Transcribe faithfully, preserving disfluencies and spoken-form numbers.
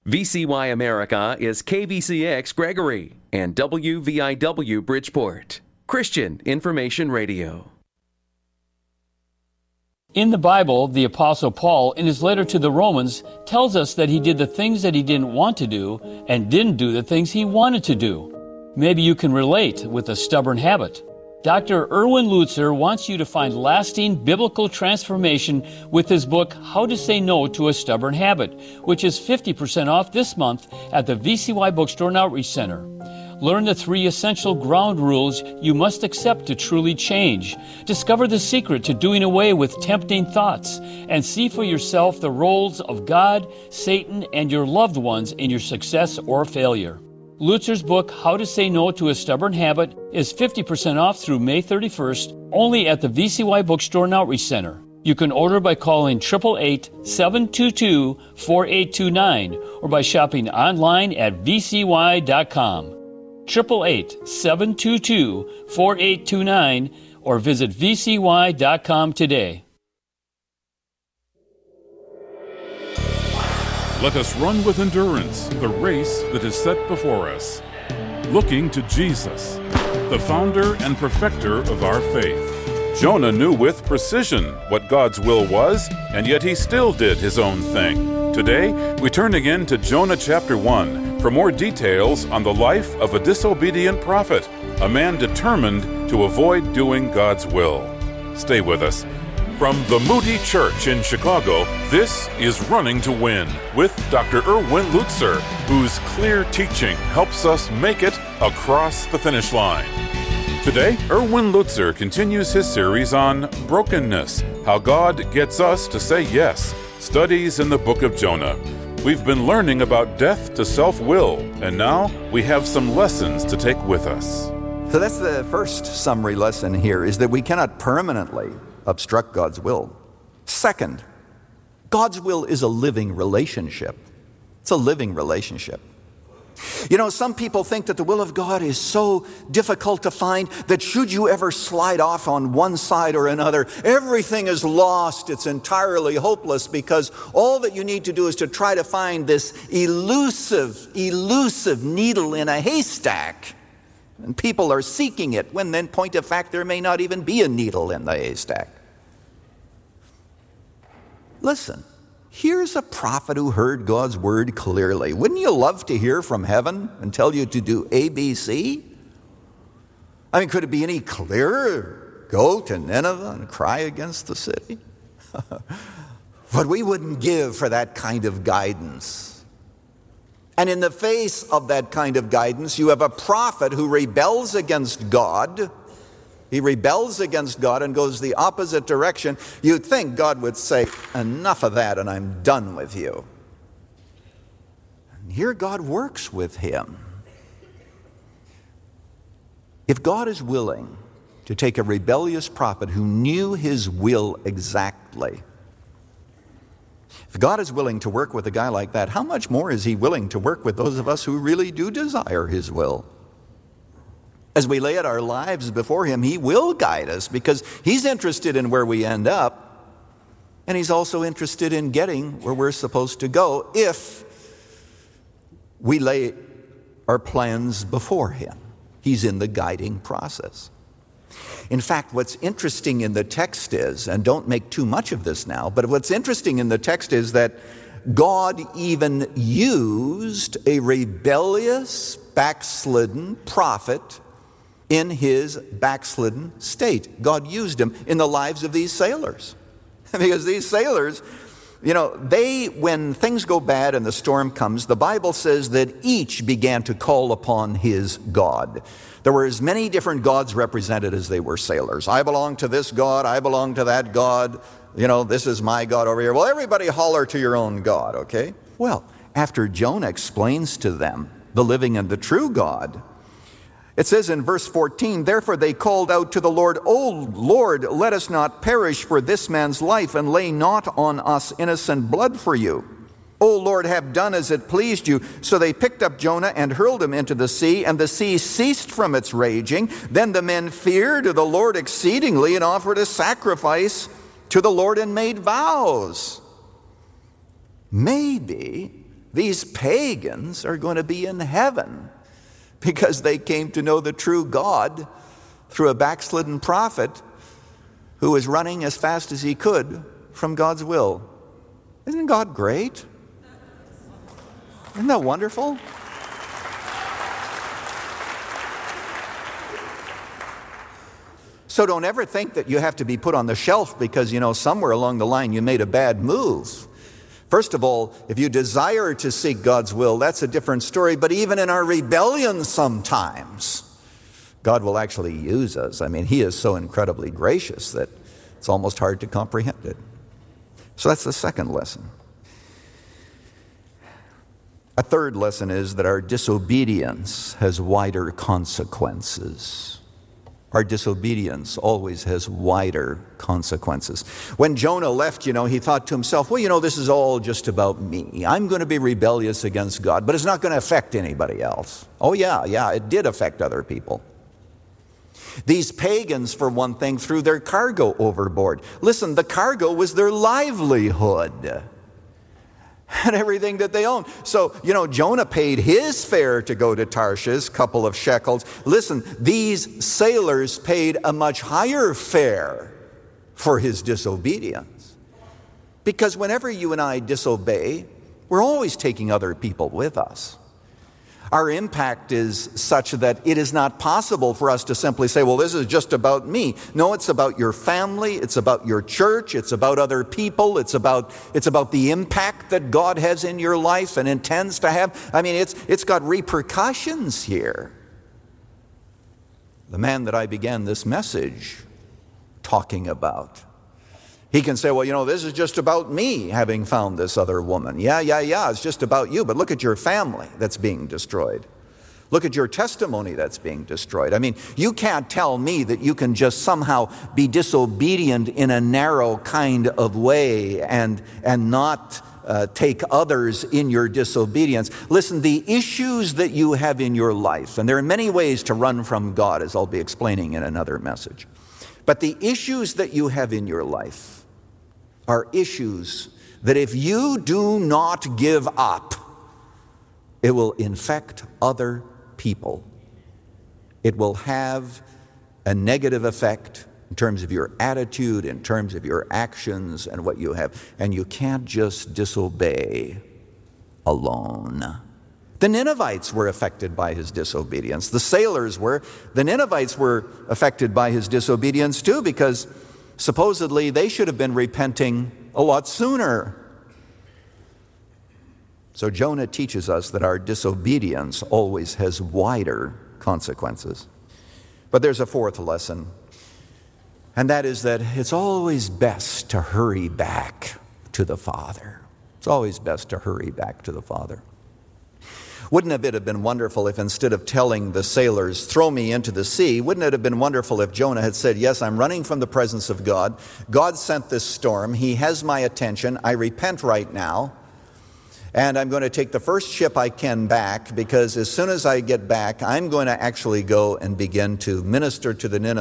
V C Y America is K V C X Gregory and W V I W Bridgeport. Christian Information Radio. In the Bible, the Apostle Paul, in his letter to the Romans, tells us that he did the things that he didn't want to do and didn't do the things he wanted to do. Maybe you can relate with a stubborn habit. Doctor Erwin Lutzer wants you to find lasting biblical transformation with his book, How to Say No to a Stubborn Habit, which is fifty percent off this month at the V C Y Bookstore and Outreach Center. Learn the three essential ground rules you must accept to truly change. Discover the secret to doing away with tempting thoughts, and see for yourself the roles of God, Satan, and your loved ones in your success or failure. Lutzer's book, How to Say No to a Stubborn Habit, is fifty percent off through May thirty-first, only at the V C Y Bookstore and Outreach Center. You can order by calling eight eight eight, seven two two, four eight two nine or by shopping online at v c y dot com. eight eight eight, seven two two, four eight two nine or visit v c y dot com today. Let us run with endurance the race that is set before us, looking to Jesus, the founder and perfecter of our faith. Jonah knew with precision what God's will was, and yet he still did his own thing. Today, we turn again to Jonah chapter one for more details on the life of a disobedient prophet, a man determined to avoid doing God's will. Stay with us. From the Moody Church in Chicago, this is Running to Win with Doctor Erwin Lutzer, whose clear teaching helps us make it across the finish line. Today, Erwin Lutzer continues his series on brokenness, how God gets us to say yes, studies in the book of Jonah. We've been learning about death to self-will, and now we have some lessons to take with us. So that's the first summary lesson here, is that we cannot permanently obstruct God's will. Second, God's will is a living relationship. It's a living relationship. You know, some people think that the will of God is so difficult to find that should you ever slide off on one side or another, everything is lost. It's entirely hopeless, because all that you need to do is to try to find this elusive, elusive needle in a haystack. And people are seeking it, when in point of fact there may not even be a needle in the haystack. Listen, here's a prophet who heard God's word clearly. Wouldn't you love to hear from heaven and tell you to do A B C? I mean, could it be any clearer? Go to Nineveh and cry against the city? But we wouldn't give for that kind of guidance. And in the face of that kind of guidance, you have a prophet who rebels against God. He rebels against God and goes the opposite direction. You'd think God would say, enough of that and I'm done with you. And here God works with him. If God is willing to take a rebellious prophet who knew his will exactly, if God is willing to work with a guy like that, how much more is he willing to work with those of us who really do desire his will? As we lay out our lives before him, he will guide us, because he's interested in where we end up, and he's also interested in getting where we're supposed to go if we lay our plans before him. He's in the guiding process. In fact, what's interesting in the text is, and don't make too much of this now, but what's interesting in the text is that God even used a rebellious, backslidden prophet in his backslidden state. God used him in the lives of these sailors. Because these sailors, you know, they, when things go bad and the storm comes, the Bible says that each began to call upon his God. There were as many different gods represented as they were sailors. I belong to this God, I belong to that God, you know, this is my God over here. Well, everybody holler to your own God, okay? Well, after Jonah explains to them the living and the true God, it says in verse fourteen, therefore they called out to the Lord, O Lord, let us not perish for this man's life, and lay not on us innocent blood for you. O Lord, have done as it pleased you. So they picked up Jonah and hurled him into the sea, and the sea ceased from its raging. Then the men feared the Lord exceedingly, and offered a sacrifice to the Lord and made vows. Maybe These pagans are going to be in heaven because they came to know the true God through a backslidden prophet who was running as fast as he could from God's will. Isn't God great? Isn't that wonderful? So don't ever think that you have to be put on the shelf because, you know, somewhere along the line you made a bad move. First of all, if you desire to seek God's will, that's a different story. But even in our rebellion sometimes, God will actually use us. I mean, He is so incredibly gracious that it's almost hard to comprehend it. So that's the second lesson. A third lesson is that our disobedience has wider consequences. Our disobedience always has wider consequences. When Jonah left, you know, he thought to himself, well, you know, this is all just about me. I'm going to be rebellious against God, but it's not going to affect anybody else. Oh, yeah, yeah, it did affect other people. These pagans, for one thing, threw their cargo overboard. Listen, the cargo was their livelihood and everything that they owned. So, you know, Jonah paid his fare to go to Tarshish, a couple of shekels. Listen, these sailors paid a much higher fare for his disobedience. Because whenever you and I disobey, we're always taking other people with us. Our impact is such that it is not possible for us to simply say, well, this is just about me. No, it's about your family. It's about your church. It's about other people. It's about, it's about the impact that God has in your life and intends to have. I mean, it's, it's got repercussions here. The man that I began this message talking about, he can say, well, you know, this is just about me having found this other woman. Yeah, yeah, yeah, it's just about you. But look at your family that's being destroyed. Look at your testimony that's being destroyed. I mean, you can't tell me that you can just somehow be disobedient in a narrow kind of way and, and not uh, take others in your disobedience. Listen, the issues that you have in your life, and there are many ways to run from God, as I'll be explaining in another message. But the issues that you have in your life are issues that if you do not give up, it will infect other people. It will have a negative effect in terms of your attitude, in terms of your actions and what you have. And you can't just disobey alone. The Ninevites were affected by his disobedience. The sailors were. The Ninevites were affected by his disobedience too, because supposedly they should have been repenting a lot sooner. So Jonah teaches us that our disobedience always has wider consequences. But there's a fourth lesson, and that is that it's always best to hurry back to the Father. It's always best to hurry back to the Father. Wouldn't it have been wonderful if instead of telling the sailors, throw me into the sea, wouldn't it have been wonderful if Jonah had said, yes, I'm running from the presence of God. God sent this storm. He has my attention. I repent right now. And I'm going to take the first ship I can back, because as soon as I get back, I'm going to actually go and begin to minister to the Ninevites.